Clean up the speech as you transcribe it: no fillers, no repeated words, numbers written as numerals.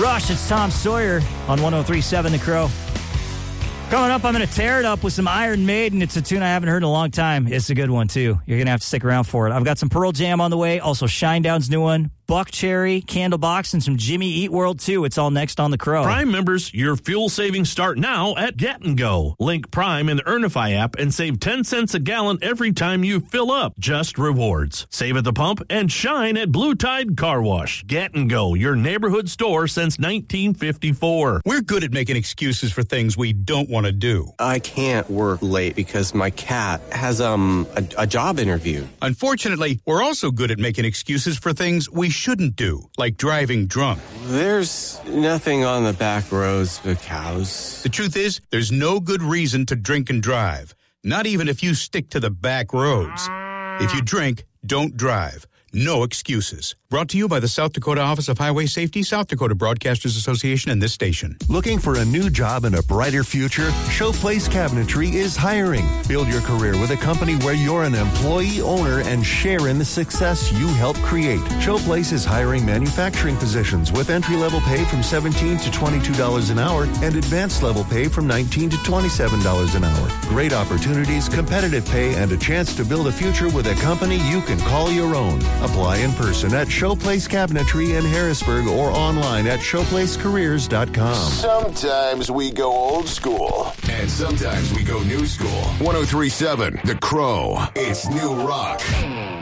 Rush, it's Tom Sawyer on 103.7 The Crow. Coming up, I'm going to tear it up with some Iron Maiden. It's a tune I haven't heard in a long time. It's a good one, too. You're going to have to stick around for it. I've got some Pearl Jam on the way, also Shinedown's new one, Buck Cherry, Candlebox, and some Jimmy Eat World, too. It's all next on The Crow. Prime members, your fuel savings start now at Get & Go. Link Prime in the Earnify app and save 10 cents a gallon every time you fill up. Just rewards. Save at the pump and shine at Blue Tide Car Wash. Get & Go, your neighborhood store since 1954. We're good at making excuses for things we don't want to do. I can't work late because my cat has a job interview. Unfortunately, we're also good at making excuses for things we shouldn't do, like driving drunk. There's nothing on the back roads but cows. The truth is, there's no good reason to drink and drive, not even if you stick to the back roads. If you drink, don't drive. No excuses. Brought to you by the South Dakota Office of Highway Safety, South Dakota Broadcasters Association, and this station. Looking for a new job and a brighter future? Showplace Cabinetry is hiring. Build your career with a company where you're an employee owner and share in the success you help create. Showplace is hiring manufacturing positions with entry-level pay from $17 to $22 an hour and advanced level pay from $19 to $27 an hour. Great opportunities, competitive pay, and a chance to build a future with a company you can call your own. Apply in person at Showplace Cabinetry in Harrisburg or online at showplacecareers.com. Sometimes we go old school. And sometimes we go new school. 103.7 The Crow. It's new rock.